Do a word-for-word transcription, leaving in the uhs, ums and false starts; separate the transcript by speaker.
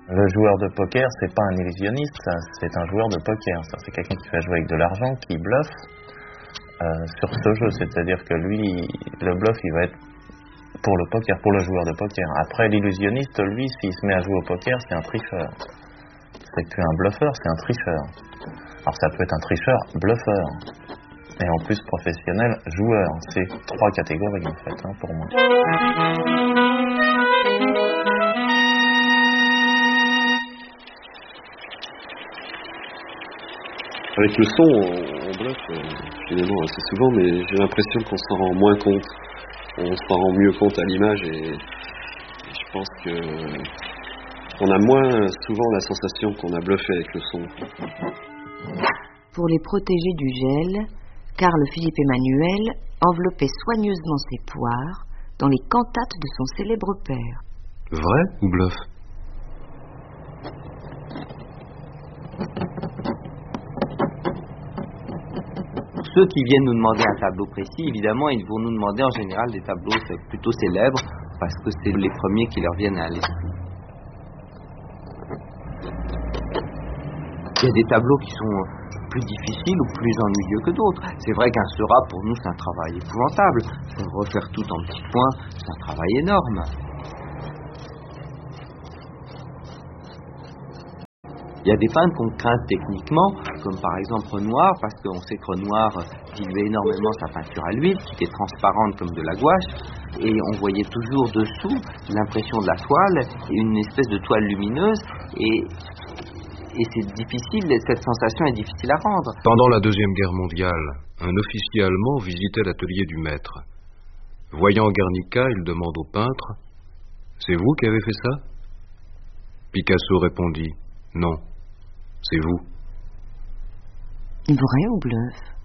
Speaker 1: Le joueur de poker, c'est pas un illusionniste, ça, c'est un joueur de poker. Ça, c'est quelqu'un qui va jouer avec de l'argent, qui bluffe euh, sur ce jeu. C'est-à-dire que lui, le bluff, il va être pour le poker, pour le joueur de poker. Après, l'illusionniste, lui, s'il se met à jouer au poker, c'est un tricheur. C'est plus un bluffeur, c'est un tricheur. Alors ça peut être un tricheur, bluffeur. Et en plus professionnel, joueur. C'est trois catégories en fait, hein, pour moi.
Speaker 2: Avec le son, on, on bluffe euh, finalement assez souvent, mais j'ai l'impression qu'on s'en rend moins compte. On s'en rend mieux compte à l'image et, et je pense que on a moins souvent la sensation qu'on a bluffé avec le son.
Speaker 3: Pour les protéger du gel, Carl Philippe Emmanuel enveloppait soigneusement ses poires dans les cantates de son célèbre père.
Speaker 4: Vrai ou bluff?
Speaker 5: Ceux qui viennent nous demander un tableau précis, évidemment, ils vont nous demander en général des tableaux plutôt célèbres parce que c'est les premiers qui leur viennent à l'esprit. Il y a des tableaux qui sont plus difficiles ou plus ennuyeux que d'autres. C'est vrai qu'un Seurat, pour nous, c'est un travail épouvantable. Refaire tout en petits points, c'est un travail énorme. Il y a des peintres qu'on craint techniquement, comme par exemple Renoir, parce qu'on sait que Renoir diluait énormément sa peinture à l'huile, qui était transparente comme de la gouache, et on voyait toujours dessous l'impression de la toile, et une espèce de toile lumineuse, et, et c'est difficile, cette sensation est difficile à rendre.
Speaker 4: Pendant la Deuxième Guerre mondiale, un officier allemand visitait l'atelier du maître. Voyant Guernica, il demande au peintre « C'est vous qui avez fait ça ?» Picasso répondit « Non. C'est vous. »
Speaker 3: Vrai ou bluff?